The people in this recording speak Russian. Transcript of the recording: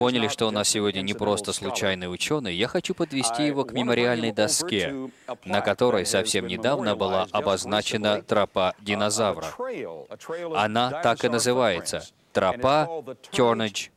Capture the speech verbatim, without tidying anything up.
поняли, что у нас сегодня не просто случайный ученый, я хочу подвести его к мемориальной доске, на которой совсем недавно была обозначена тропа динозавра. Она так и называется — тропа Turnage